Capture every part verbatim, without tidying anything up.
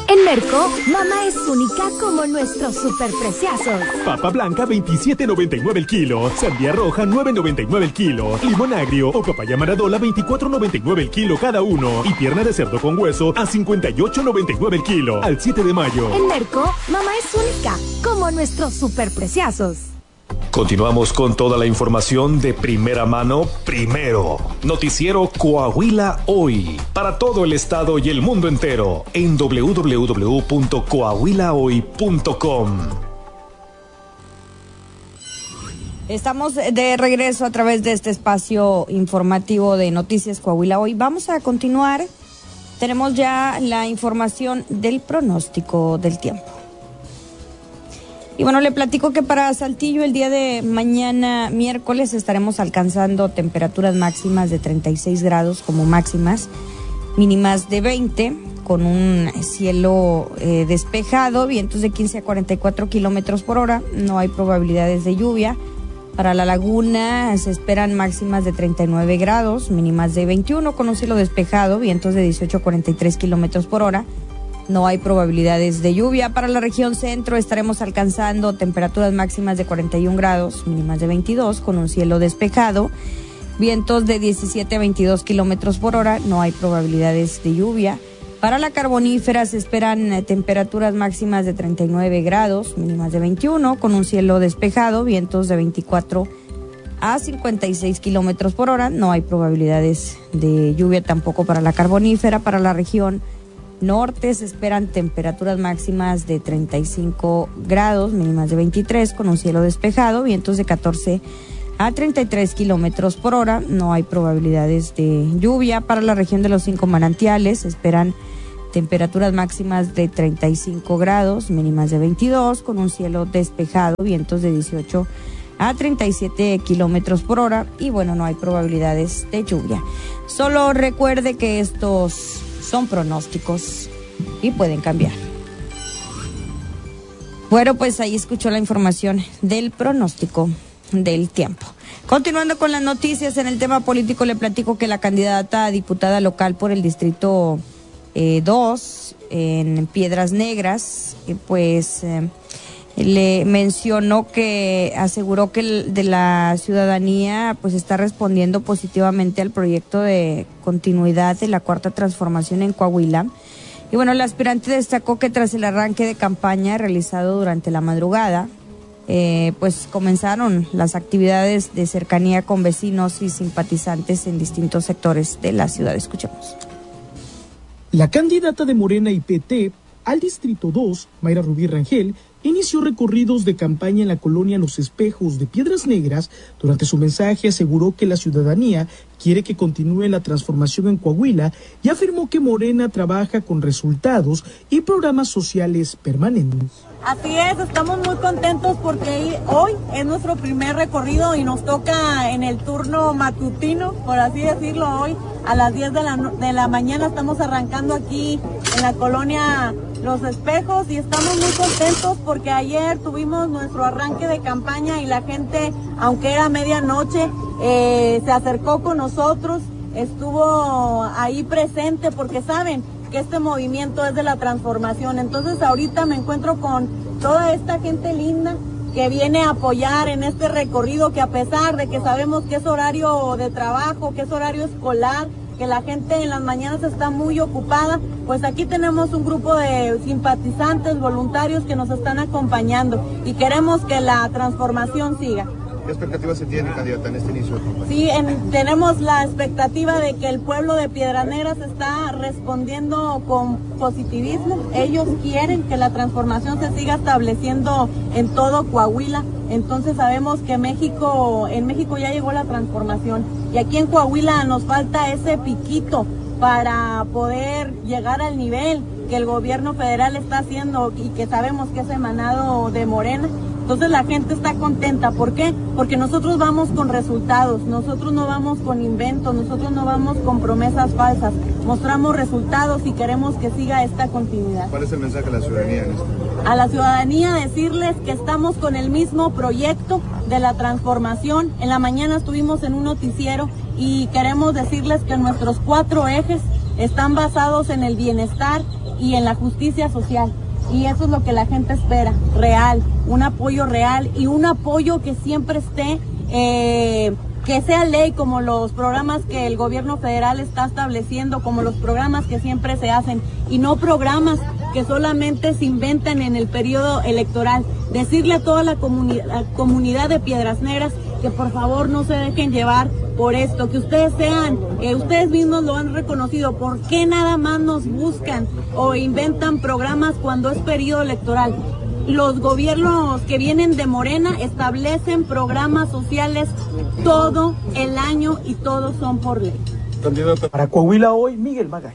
En Merco, mamá es única como nuestros superpreciazos. Papa blanca veintisiete noventa y nueve el kilo, sandía roja nueve noventa y nueve el kilo, limón agrio o papaya maradola veinticuatro noventa y nueve el kilo cada uno y pierna de cerdo con hueso a cincuenta y ocho noventa y nueve el kilo al siete de mayo. En Merco, mamá es única como nuestros superpreciazos. Continuamos con toda la información de primera mano, primero. Noticiero Coahuila Hoy. Para todo el estado y el mundo entero. En doble u doble u doble u punto coahuila hoy punto com. Estamos de regreso a través de este espacio informativo de Noticias Coahuila Hoy. Vamos a continuar. Tenemos ya la información del pronóstico del tiempo. Y bueno, le platico que para Saltillo el día de mañana, miércoles, estaremos alcanzando temperaturas máximas de treinta y seis grados como máximas, mínimas de veinte, con un cielo eh, despejado, vientos de quince a cuarenta y cuatro kilómetros por hora, no hay probabilidades de lluvia. Para la laguna se esperan máximas de treinta y nueve grados, mínimas de veintiuno, con un cielo despejado, vientos de dieciocho a cuarenta y tres kilómetros por hora. No hay probabilidades de lluvia. Para la región centro estaremos alcanzando temperaturas máximas de cuarenta y un grados, mínimas de veintidós, con un cielo despejado, vientos de diecisiete a veintidós kilómetros por hora. No hay probabilidades de lluvia. Para la carbonífera se esperan eh, temperaturas máximas de treinta y nueve grados, mínimas de veintiuno, con un cielo despejado, vientos de veinticuatro a cincuenta y seis kilómetros por hora. No hay probabilidades de lluvia tampoco para la carbonífera. Para la región norte se esperan temperaturas máximas de treinta y cinco grados, mínimas de veintitrés, con un cielo despejado, vientos de catorce a treinta y tres kilómetros por hora. No hay probabilidades de lluvia. Para la región de los cinco manantiales se esperan temperaturas máximas de treinta y cinco grados, mínimas de veintidós, con un cielo despejado, vientos de dieciocho a treinta y siete kilómetros por hora. Y bueno, no hay probabilidades de lluvia. Solo recuerde que estos son pronósticos y pueden cambiar. Bueno, pues ahí escuchó la información del pronóstico del tiempo. Continuando con las noticias en el tema político, le platico que la candidata a diputada local por el distrito eh, dos en Piedras Negras, eh, pues eh, le mencionó que aseguró que el, de la ciudadanía pues está respondiendo positivamente al proyecto de continuidad de la Cuarta Transformación en Coahuila. Y bueno, el aspirante destacó que tras el arranque de campaña realizado durante la madrugada, eh, pues comenzaron las actividades de cercanía con vecinos y simpatizantes en distintos sectores de la ciudad. Escuchemos. La candidata de Morena y P T al distrito dos, Mayra Rubí Rangel, inició recorridos de campaña en la colonia Los Espejos de Piedras Negras. Durante su mensaje aseguró que la ciudadanía quiere que continúe la transformación en Coahuila y afirmó que Morena trabaja con resultados y programas sociales permanentes. Así es, estamos muy contentos porque hoy es nuestro primer recorrido y nos toca en el turno matutino, por así decirlo. Hoy a las diez de la, de la mañana estamos arrancando aquí en la colonia Los Espejos y estamos muy contentos porque ayer tuvimos nuestro arranque de campaña y la gente, aunque era medianoche, eh, se acercó con nosotros, estuvo ahí presente porque saben que este movimiento es de la transformación. Entonces ahorita me encuentro con toda esta gente linda que viene a apoyar en este recorrido, que a pesar de que sabemos que es horario de trabajo, que es horario escolar, que la gente en las mañanas está muy ocupada, pues aquí tenemos un grupo de simpatizantes, voluntarios que nos están acompañando y queremos que la transformación siga. ¿Qué expectativas se tiene, candidata, en este inicio de campaña? Sí, en, tenemos la expectativa de que el pueblo de Piedras Negras está respondiendo con positivismo. Ellos quieren que la transformación se siga estableciendo en todo Coahuila. Entonces sabemos que México, en México ya llegó la transformación. Y aquí en Coahuila nos falta ese piquito para poder llegar al nivel que el gobierno federal está haciendo y que sabemos que es emanado de Morena. Entonces la gente está contenta. ¿Por qué? Porque nosotros vamos con resultados, nosotros no vamos con inventos, nosotros no vamos con promesas falsas. Mostramos resultados y queremos que siga esta continuidad. ¿Cuál es el mensaje a la ciudadanía en esto? A la ciudadanía decirles que estamos con el mismo proyecto de la transformación. En la mañana estuvimos en un noticiero y queremos decirles que nuestros cuatro ejes están basados en el bienestar y en la justicia social. Y eso es lo que la gente espera, real, un apoyo real y un apoyo que siempre esté, eh, que sea ley, como los programas que el gobierno federal está estableciendo, como los programas que siempre se hacen, y no programas que solamente se inventan en el periodo electoral. Decirle a toda la, comuni- la comunidad de Piedras Negras que por favor no se dejen llevar por esto, que ustedes sean, eh, ustedes mismos lo han reconocido. ¿Por qué nada más nos buscan o inventan programas cuando es periodo electoral? Los gobiernos que vienen de Morena establecen programas sociales todo el año y todos son por ley. Para Coahuila Hoy, Miguel Magaña.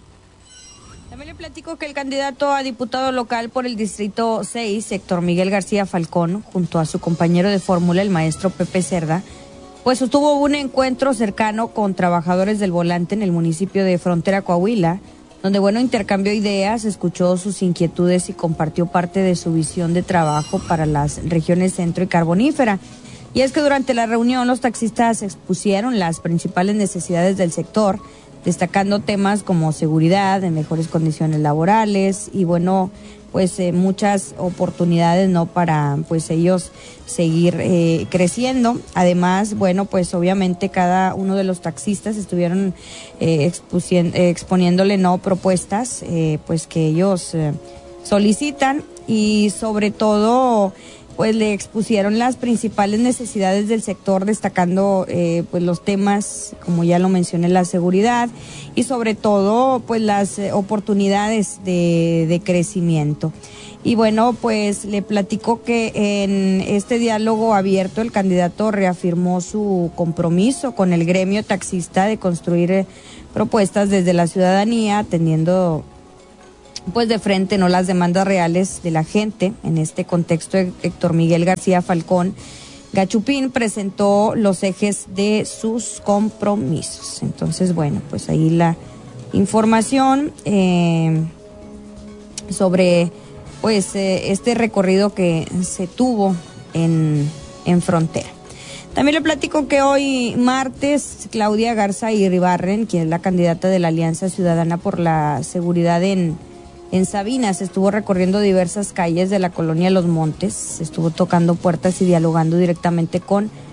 También le platico que el candidato a diputado local por el Distrito seis, Héctor Miguel García Falcón, junto a su compañero de fórmula, el maestro Pepe Cerda, pues sostuvo un encuentro cercano con trabajadores del volante en el municipio de Frontera, Coahuila, donde, bueno, intercambió ideas, escuchó sus inquietudes y compartió parte de su visión de trabajo para las regiones centro y carbonífera. Y es que durante la reunión los taxistas expusieron las principales necesidades del sector, destacando temas como seguridad, en mejores condiciones laborales y, bueno, pues eh, muchas oportunidades, ¿no?, para pues ellos seguir eh, creciendo. Además, bueno, pues obviamente cada uno de los taxistas estuvieron eh, expusien- eh, exponiéndole, ¿no?, propuestas eh, pues que ellos eh, solicitan, y sobre todo pues le expusieron las principales necesidades del sector, destacando eh, pues los temas, como ya lo mencioné, la seguridad y sobre todo pues las eh, oportunidades de, de crecimiento. Y bueno, pues le platico que en este diálogo abierto el candidato reafirmó su compromiso con el gremio taxista de construir eh, propuestas desde la ciudadanía, atendiendo pues de frente, no, las demandas reales de la gente. En este contexto, Héctor Miguel García Falcón Gachupín presentó los ejes de sus compromisos. Entonces, bueno, pues ahí la información eh, sobre pues eh, este recorrido que se tuvo en, en Frontera. También le platico que hoy martes Claudia Garza Iribarren, quien es la candidata de la Alianza Ciudadana por la Seguridad en En Sabinas, estuvo recorriendo diversas calles de la colonia Los Montes, estuvo tocando puertas y dialogando directamente con